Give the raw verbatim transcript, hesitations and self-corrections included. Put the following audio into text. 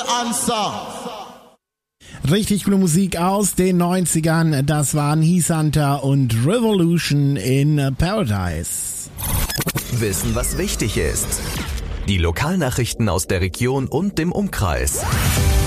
answer. Richtig coole Musik aus den neunzigern. Das waren Heath Hunter und Revolution in Paradise. Wissen, was wichtig ist. Die Lokalnachrichten aus der Region und dem Umkreis.